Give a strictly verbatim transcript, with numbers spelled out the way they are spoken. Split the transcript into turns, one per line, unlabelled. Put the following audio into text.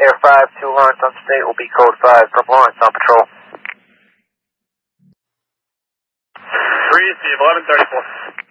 Air five to Lawrence on state will be code five from Lawrence on patrol.
Three, Steve, eleven thirty-four.